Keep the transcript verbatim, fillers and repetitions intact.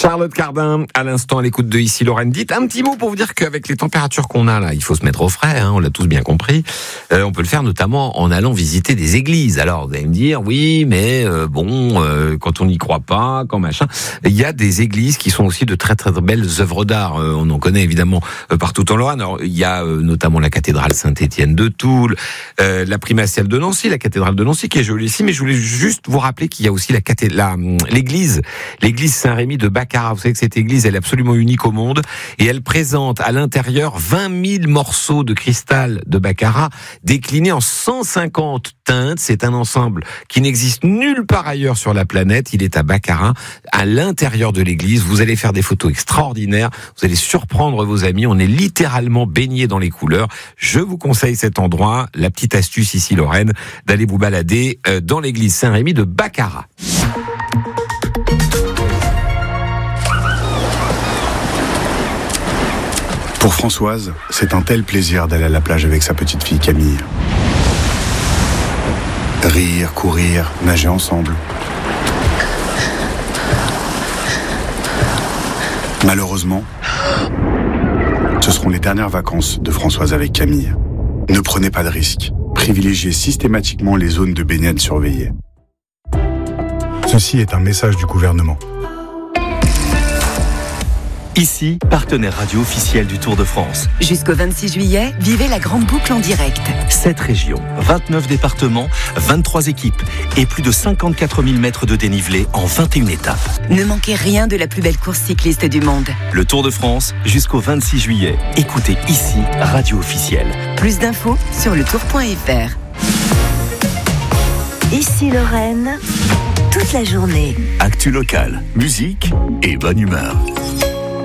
Charlotte Cardin, à l'instant à l'écoute de Ici Lorraine. Dites un petit mot pour vous dire qu'avec les températures qu'on a là, il faut se mettre au frais, hein, on l'a tous bien compris. Euh, on peut le faire notamment en allant visiter des églises. Alors vous allez me dire, oui, mais euh, bon, euh, quand on n'y croit pas, quand machin, il y a des églises qui sont aussi de très très belles œuvres d'art. Euh, on en connaît évidemment euh, partout en Lorraine. Alors il y a euh, notamment la cathédrale Saint-Étienne de Toul, euh, la primatiale de Nancy, la cathédrale de Nancy qui est jolie ici. Mais je voulais juste vous rappeler qu'il y a aussi la cathé- la, l'église, l'église Saint-Rémy de Baccarat. Vous savez que cette église, elle est absolument unique au monde et elle présente à l'intérieur vingt mille morceaux de cristal de Baccarat déclinés en cent cinquante teintes. C'est un ensemble qui n'existe nulle part ailleurs sur la planète. Il est à Baccarat, à l'intérieur de l'église. Vous allez faire des photos extraordinaires. Vous allez surprendre vos amis. On est littéralement baigné dans les couleurs. Je vous conseille cet endroit. La petite astuce ici, Lorraine, d'aller vous balader dans l'église Saint-Rémy de Baccarat. Pour Françoise, c'est un tel plaisir d'aller à la plage avec sa petite fille Camille. Rire, courir, nager ensemble. Malheureusement, ce seront les dernières vacances de Françoise avec Camille. Ne prenez pas de risques. Privilégiez systématiquement les zones de baignade surveillées. Ceci est un message du gouvernement. Ici, partenaire radio officiel du Tour de France. Jusqu'au vingt-six juillet, vivez la grande boucle en direct. sept régions, vingt-neuf départements, vingt-trois équipes et plus de cinquante-quatre mille mètres de dénivelé en vingt et une étapes. Ne manquez rien de la plus belle course cycliste du monde. Le Tour de France, jusqu'au vingt-six juillet. Écoutez ici, radio officielle. Plus d'infos sur le tour point f r. Ici Lorraine, toute la journée. Actu locale, musique et bonne humeur.